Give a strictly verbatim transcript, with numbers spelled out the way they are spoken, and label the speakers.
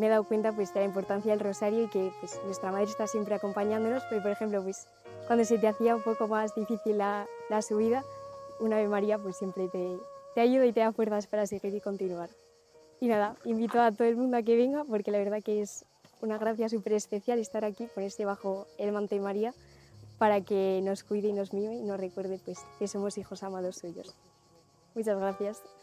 Speaker 1: me he dado cuenta pues, de la importancia del rosario y que pues, nuestra madre está siempre acompañándonos, pero por ejemplo, pues, cuando se te hacía un poco más difícil la, la subida, una Ave María pues, siempre te, te ayuda y te da fuerzas para seguir y continuar. Y nada, invito a todo el mundo a que venga porque la verdad que es una gracia súper especial estar aquí, ponerse bajo el manto de María para que nos cuide y nos mime y nos recuerde pues, que somos hijos amados suyos. Muchas gracias.